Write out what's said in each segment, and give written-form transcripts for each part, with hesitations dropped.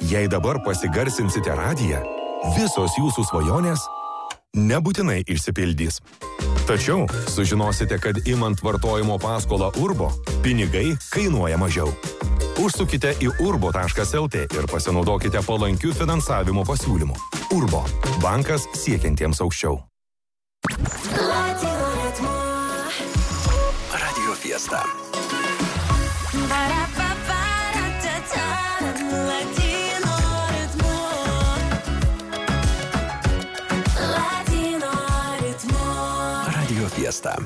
Jei dabar pasigarsinsite radiją, visos jūsų svajonės nebūtinai išsipildys. Tačiau sužinosite, kad imant vartojimo paskolą Urbo, pinigai kainuoja mažiau. Užsukite į urbo.lt ir pasinaudokite palankių finansavimo pasiūlymų. Urbo – bankas siekiantiems aukščiau. Radio Fiesta. Radio Fiesta.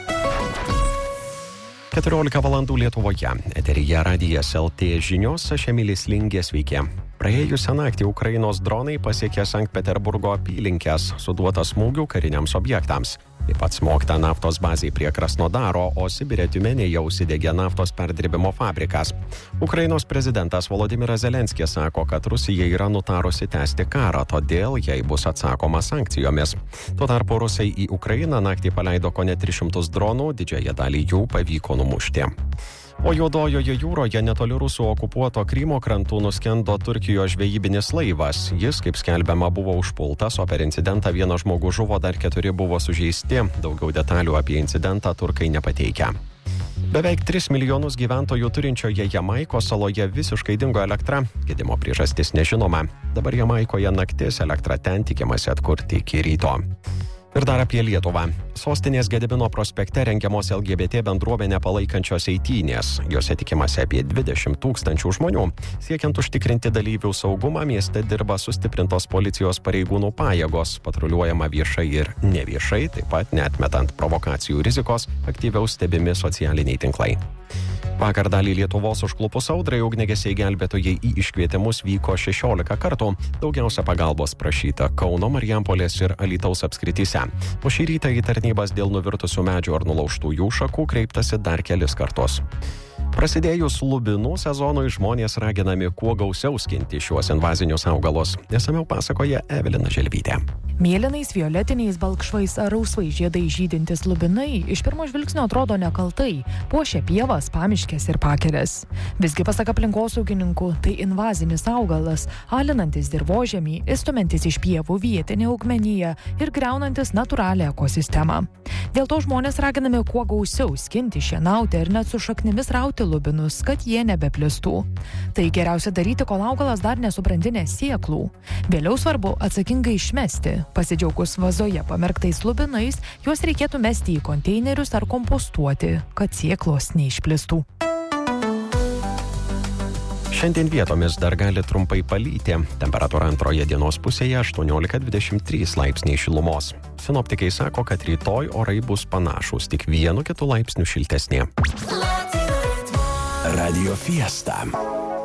14 valandų Lietuvoje. Eteryje Radijas LT žinios, aš Emilis Lingė, sveiki. Praėjusią naktį Ukrainos dronai pasiekė Sankt Peterburgo apylinkes, suduota smūgių kariniams objektams. Taip pat smogta naftos bazei prie Krasnodaro, o Sibire Tiumenėje užsidegė naftos perdirbimo fabrikas. Ukrainos prezidentas Volodymyras Zelenskis sako, kad Rusija yra nutarusi tęsti karą, todėl jai bus atsakoma sankcijomis. Tuo tarpu Rusai į Ukrainą naktį paleido kone 300 dronų, didžiąją dalį jų pavyko numušti. O Juodojoje jūroje netoli Rusų okupuoto Krymo krantų nuskendo Turkijos žvejybinis laivas. Jis, kaip skelbiama, buvo užpultas, o per incidentą vienas žmogus žuvo, dar 4 buvo sužeisti. Daugiau detalių apie incidentą turkai nepateikia. Beveik 3 milijonus gyventojų turinčioje Jamaikos saloje visiškai dingo elektra. Gedimo priežastis nežinoma. Dabar Jamaikoje naktis, elektrą ten tikimasi atkurti iki ryto. Ir dar apie Lietuvą. Sostinės Gedimino prospekte rengiamos LGBT bendruomenę palaikančios eitynės. Jose tikimasi apie 20 000 žmonių. Siekiant užtikrinti dalyvių saugumą, mieste dirba sustiprintos policijos pareigūnų pajėgos, patruliuojama viešai ir neviešai, taip pat neatmetant provokacijų rizikos, aktyviau stebimi socialiniai tinklai. Vakar dalį Lietuvos užklupus audrai ugniagesiai gelbėtojai į iškvietimus vyko 16 kartų. Daugiausia pagalbos prašyta Kauno, Marijampolės ir Alytaus apskrityse. O šį rytą į tarnybas dėl nuvirtusių medžių ar nulaužtų jų šakų kreiptasi dar kelis kartus. Prasidėjus lubinų sezonui žmonės raginami kuo gausiau skinti šiuos invazinius augalus. Nesamiau pasakoja Evelina Želvytė. Mėlynais, violetiniais, balkšvais ar rausvais žiedai žydintys lubinai iš pirmo žvilgsnio atrodo nekaltai, puošia pievas, pamiškes ir pakeles. Visgi pasak aplinkosaugininkų, tai invazinis augalas, alinantis dirvožemį, išstumiantis iš pievų vietinę augmeniją ir griaunantis natūralią ekosistemą. Dėl to žmonės raginami kuo gausiau skinti, šienauti ir net su šaknimis rauti lubinus, kad jie nebeplistų. Tai geriausia daryti, kol augalas dar nesubrandinęs sėklų. Vėliau svarbu atsakingai išmesti. Pasidžiaugus vazoje pamerktais lubinais, juos reikėtų mesti į konteinerius ar kompostuoti, kad sėklos neišplistų. Šiandien vietomis dar gali trumpai palyti. Temperatūra antroje dienos pusėje 18-23 laipsniai šilumos. Sinoptikai sako, kad rytoj orai bus panašūs, tik 1-2 laipsnių šiltesni. Radio Fiesta.